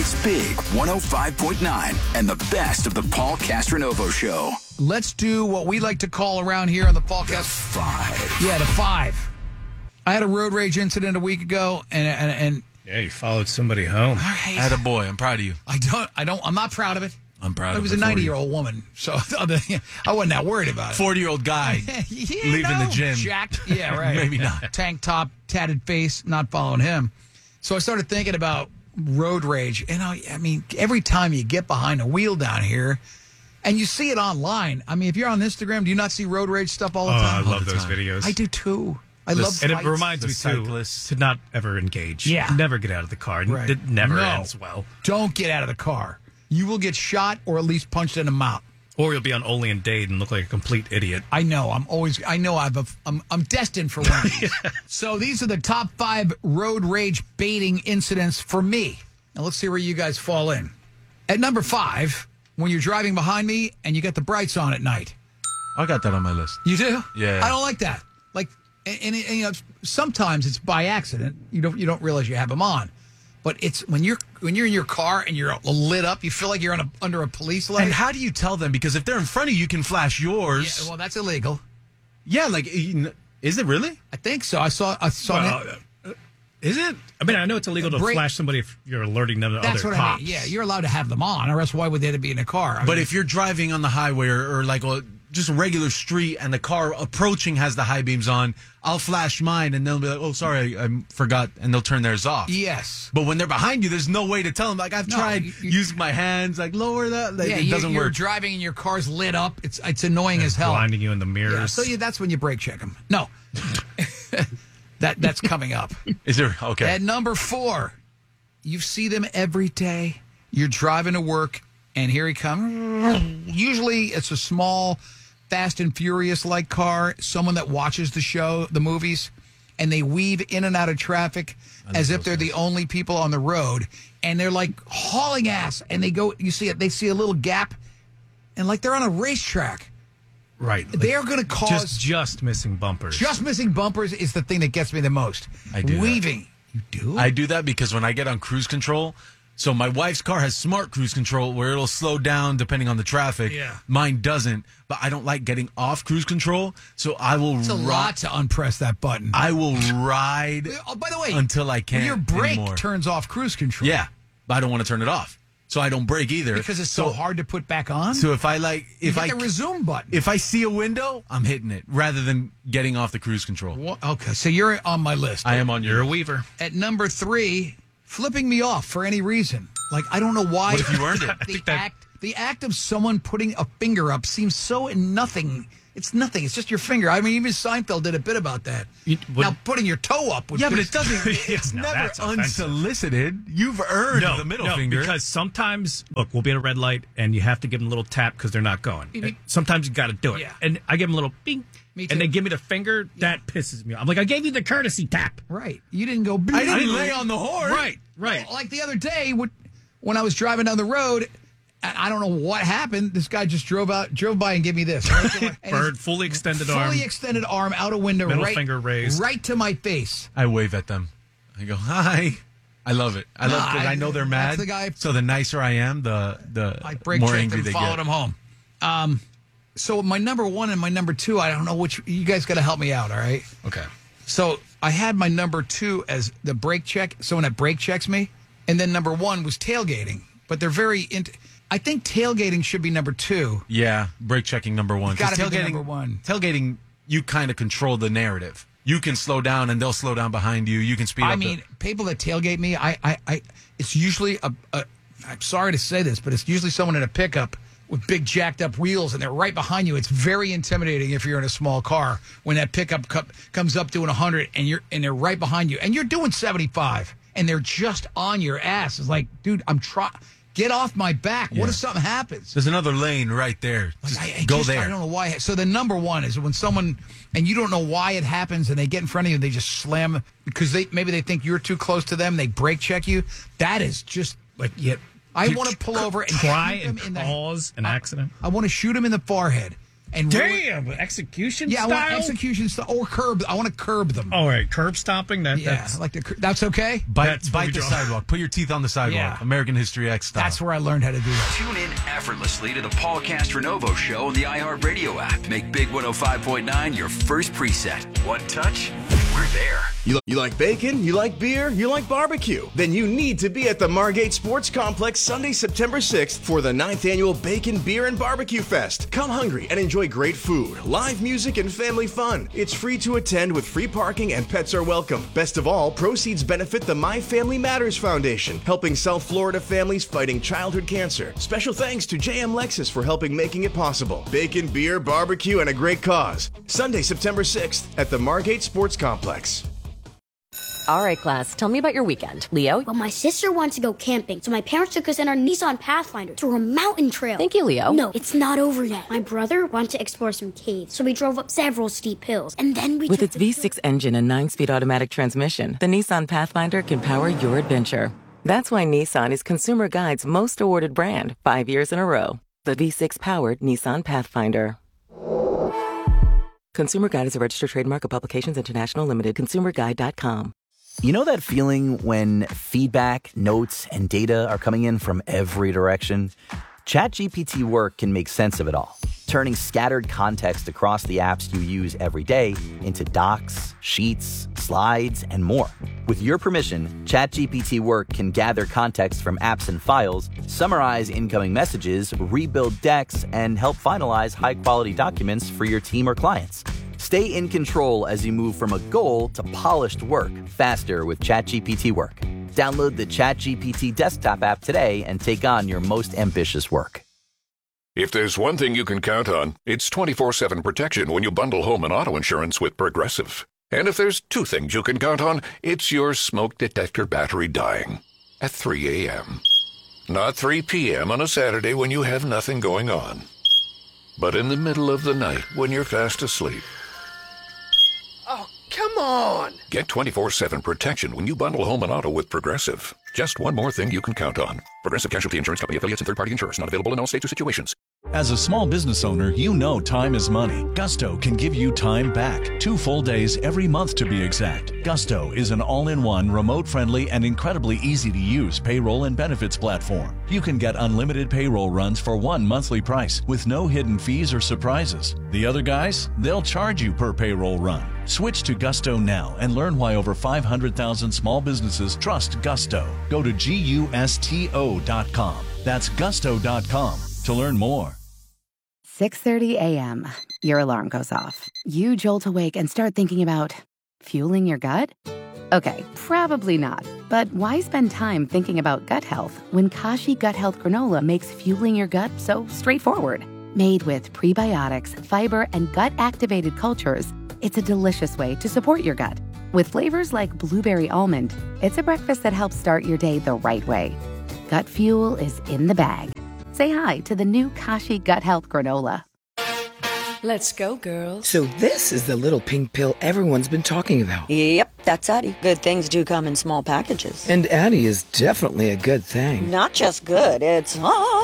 It's Big 105.9 and the best of the Paul Castronovo Show. Let's do what we like to call around here on the Paul Cast. 5. Yeah, the 5. I had a road rage incident a week ago, and Yeah, you followed somebody home. Attaboy, I'm proud of you. I'm not proud of it. I'm proud of it. It was a 90-year-old woman, so I wasn't that worried about it. 40-year-old guy leaving the gym. Jacked. Yeah, right. Maybe not. Tank top, tatted face, not following him. So I started thinking about road rage. And I mean, every time you get behind a wheel down here, and you see it online. I mean, if you're on Instagram, do you not see road rage stuff all the time? I love those videos. I do too. I love And it fights. reminds me, cyclists. to not ever engage. Yeah. Never get out of the car. Right. It never No. ends well. Don't get out of the car. You will get shot or at least punched in the mouth. Or you'll be on Only and Dade and look like a complete idiot. I know. I'm destined for one of these. So these are the top 5 road rage baiting incidents for me. Now let's see where you guys fall in. At number 5, when you're driving behind me and you got the brights on at night. I got that on my list. You do? Yeah. I don't like that. Like, and you know, sometimes it's by accident. You don't realize you have them on. But it's when you're in your car and you're lit up, you feel like you're under a police light. And how do you tell them? Because if they're in front of you, you can flash yours. Yeah, well, that's illegal. Yeah, like, is it really? I think so. I saw. Is it? I mean, I know it's illegal to Break- flash somebody if you're alerting them to That's other what cops. I mean. Yeah, you're allowed to have them on, or else why would they be in a car? I But mean, if you're driving on the highway or like just a regular street and the car approaching has the high beams on, I'll flash mine and they'll be like, oh, sorry, I forgot, and they'll turn theirs off. yes, But when they're behind you, there's no way to tell them. Like, I've tried you- using my hands, like, lower that. Like, yeah, it doesn't you're work. driving and your car's lit up. It's annoying as hell. Blinding you in the Yeah, mirrors. so that's when you brake check them. No, that's coming up. Is there? Okay. At number 4, you see them every day. You're driving to work, and here he comes. Usually, it's a small, Fast and Furious-like car, someone that watches the show, the movies, and they weave in and out of traffic as if they're the only people on the road, and they're like hauling ass, and they go. You see it. They see a little gap, and like they're on a racetrack. right. They are going to cause Just missing bumpers. just missing bumpers is the thing that gets me the most. I do that. Weaving. You do? I do that because when I get on cruise control, so my wife's car has smart cruise control where it'll slow down depending on the traffic. Yeah. Mine doesn't, but I don't like getting off cruise control, so I will It's a lot to unpress that button. I will ride Oh, by the way, until I can't your brake anymore. turns off cruise control. Yeah, but I don't want to turn it off, so I don't brake either. Because it's so hard to put back on. So if I you get the resume button. if I see a window, I'm hitting it rather than getting off the cruise control. Okay, so you're on my list. I am on You're a weaver. At number 3, flipping me off for any reason. Like, I don't know why. What if you earned it? The act of someone putting a finger up seems so nothing. It's nothing. It's just your finger. I mean, even Seinfeld did a bit about that. Now, putting your toe up would Yeah, but be- it doesn't. It's No, never that's offensive. unsolicited. You've earned the middle finger. Because sometimes, look, we'll be at a red light and you have to give them a little tap because they're not going. Mhm. Sometimes you got to do it. Yeah. And I give them a little bing, Me too. and they give me the finger. That pisses me off. I'm like, I gave you the courtesy tap. Right. You didn't go. I didn't lay on the horn. Right. Well, like the other day when I was driving down the road, and I don't know what happened. This guy just drove by and gave me this. Right? And Bird, his fully extended arm. Fully extended arm out a window. Middle right, finger raised. Right to my face. I wave at them. I go, hi. I love it. I love because I know they're mad. That's the guy. So the nicer I am, the I brake more checked angry him, they followed get. him home. So my number 1 and my number 2, I don't know which. You guys got to help me out, all right? Okay. So I had my number 2 as the brake check, someone that brake checks me, and then number 1 was tailgating. But they're very I think tailgating should be number 2. Yeah, brake checking number 1. 'Cause Gotta be the number 1. Tailgating, you kind of control the narrative. You can slow down and they'll slow down behind you. You can speed up. I mean, people that tailgate me, it's usually I'm sorry to say this, but it's usually someone in a pickup with big jacked up wheels, and they're right behind you. It's very intimidating if you're in a small car when that pickup comes up doing 100 and they're right behind you, and you're doing 75, and they're just on your ass. It's like, dude, get off my back. What if something happens? there's another lane right there. Like, Just go there. I don't know why. So the number 1 is when someone, and you don't know why it happens, and they get in front of you and they just slam because maybe they think you're too close to them. They brake check you. That is just like I want to pull over and try shoot and them in cause an accident. I want to shoot him in the forehead And Damn, execution yeah, style? I want execution style or curb. I want to curb them. All right, curb stomping? That's that's okay? Bite the sidewalk. Put your teeth on the sidewalk. Yeah. American History X style. That's where I learned how to do that. Tune in effortlessly to the Paul Castronovo Show on the iHeartRadio app. Make Big 105.9 your first preset. One touch, we're there. You like bacon? You like beer? You like barbecue? Then you need to be at the Margate Sports Complex Sunday, September 6th for the 9th annual Bacon, Beer, and Barbecue Fest. Come hungry and enjoy great food, live music, and family fun. It's free to attend with free parking and pets are welcome. Best of all, proceeds benefit the My Family Matters Foundation, helping South Florida families fighting childhood cancer. Special thanks to JM Lexus for helping making it possible. Bacon, beer, barbecue, and a great cause. Sunday, September 6th at the Margate Sports Complex. All right, class, tell me about your weekend. Leo? Well, my sister wants to go camping, so my parents took us in our Nissan Pathfinder to a mountain trail. Thank you, Leo. No, it's not over yet. My brother wanted to explore some caves, so we drove up several steep hills, and then we With its V6 engine and 9-speed automatic transmission, the Nissan Pathfinder can power your adventure. That's why Nissan is Consumer Guide's most awarded brand 5 years in a row. The V6-powered Nissan Pathfinder. Consumer Guide is a registered trademark of Publications International Limited. ConsumerGuide.com. You know that feeling when feedback, notes, and data are coming in from every direction? ChatGPT Work can make sense of it all, turning scattered context across the apps you use every day into docs, sheets, slides, and more. With your permission, ChatGPT Work can gather context from apps and files, summarize incoming messages, rebuild decks, and help finalize high-quality documents for your team or clients. Stay in control as you move from a goal to polished work faster with ChatGPT Work. Download the ChatGPT desktop app today and take on your most ambitious work. If there's one thing you can count on, it's 24/7 protection when you bundle home and auto insurance with Progressive. And if there's two things you can count on, it's your smoke detector battery dying at 3 a.m. Not 3 p.m. on a Saturday when you have nothing going on, but in the middle of the night when you're fast asleep. Oh, come on! Get 24/7 protection when you bundle home and auto with Progressive. Just one more thing you can count on. Progressive Casualty Insurance Company affiliates and third-party insurers. Not available in all states or situations. As a small business owner, you know time is money. Gusto can give you time back. 2 full days every month to be exact. Gusto is an all-in-one, remote-friendly, and incredibly easy-to-use payroll and benefits platform. You can get unlimited payroll runs for one monthly price with no hidden fees or surprises. The other guys, they'll charge you per payroll run. Switch to Gusto now and learn why over 500,000 small businesses trust Gusto. Go to GUSTO.com. That's gusto.com to learn more. 6:30 a.m. Your alarm goes off. You jolt awake and start thinking about fueling your gut? Okay, probably not. But why spend time thinking about gut health when Kashi Gut Health Granola makes fueling your gut so straightforward? Made with prebiotics, fiber, and gut-activated cultures, it's a delicious way to support your gut. With flavors like blueberry almond, it's a breakfast that helps start your day the right way. Gut fuel is in the bag. Say hi to the new Kashi Gut Health Granola. Let's go, girls. So this is the little pink pill everyone's been talking about. Yep, that's Addie. Good things do come in small packages. And Addie is definitely a good thing. Not just good, it's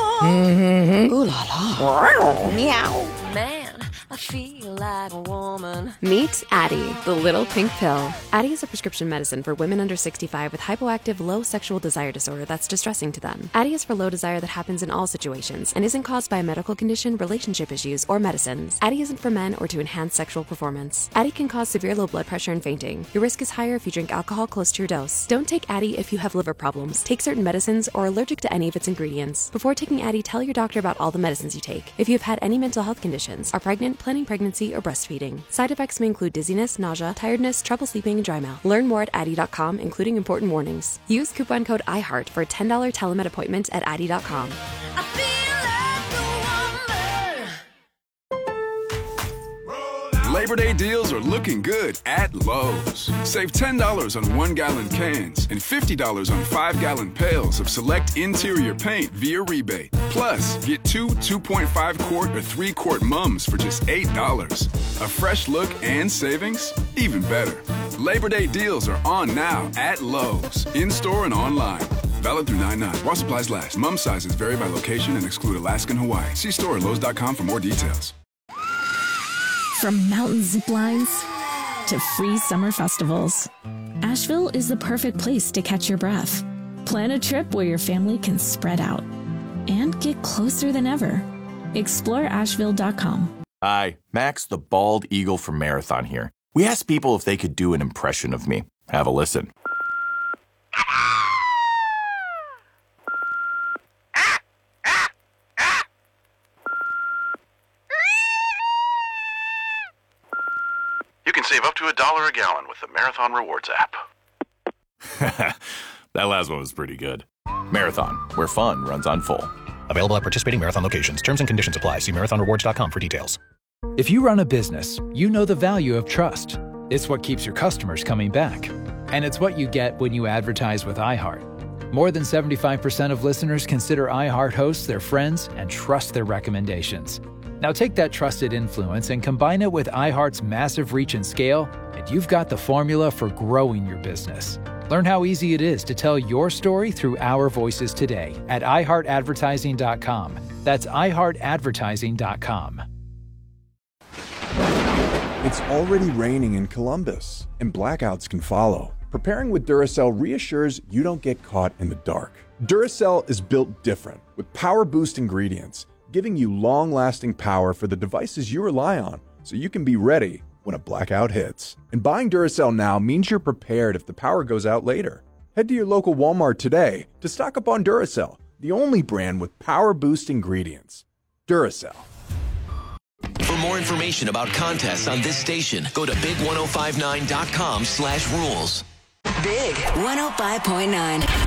Mm-hmm. Ooh la la. Meow. Man, I feel like a woman. Meet Addie, the little pink pill. Addie is a prescription medicine for women under 65 with hypoactive low sexual desire disorder that's distressing to them. Addie is for low desire that happens in all situations and isn't caused by a medical condition, relationship issues, or medicines. Addie isn't for men or to enhance sexual performance. Addie can cause severe low blood pressure and fainting. Your risk is higher if you drink alcohol close to your dose. Don't take Addie if you have liver problems, take certain medicines, or are allergic to any of its ingredients. Before taking Addie, tell your doctor about all the medicines you take. If you have had any mental health conditions, are pregnant, planning pregnancy, or breastfeeding. Side effects may include dizziness, nausea, tiredness, trouble sleeping, and dry mouth. Learn more at Addie.com, including important warnings. Use coupon code IHEART for a $10 telemed appointment at Addie.com. Labor Day deals are looking good at Lowe's. Save $10 on 1-gallon cans and $50 on 5-gallon pails of select interior paint via rebate. Plus, get 2 2.5-quart or 3-quart mums for just $8. A fresh look and savings? Even better. Labor Day deals are on now at Lowe's, in-store and online. Valid through 9/9. While supplies last. Mum sizes vary by location and exclude Alaska and Hawaii. See store at Lowe's.com for more details. From mountain zip lines to free summer festivals, Asheville is the perfect place to catch your breath. Plan a trip where your family can spread out and get closer than ever. Explore Asheville.com. Hi, Max the Bald Eagle from Marathon here. We asked people if they could do an impression of me. Have a listen. You can save up to $1 a gallon with the Marathon Rewards app. That last one was pretty good. Marathon, where fun runs on full. Available at participating Marathon locations. Terms and conditions apply. See marathonrewards.com for details. If you run a business, you know the value of trust. It's what keeps your customers coming back. And it's what you get when you advertise with iHeart. More than 75% of listeners consider iHeart hosts their friends and trust their recommendations. Now take that trusted influence and combine it with iHeart's massive reach and scale, and you've got the formula for growing your business. Learn how easy it is to tell your story through our voices today at iHeartAdvertising.com. That's iHeartAdvertising.com. It's already raining in Columbus, and blackouts can follow. Preparing with Duracell reassures you don't get caught in the dark. Duracell is built different, with power boost ingredients, giving you long-lasting power for the devices you rely on, so you can be ready when a blackout hits. And buying Duracell now means you're prepared if the power goes out later. Head to your local Walmart today to stock up on Duracell, the only brand with power boost ingredients. Duracell. For more information about contests on this station, go to big1059.com/rules. Big 105.9.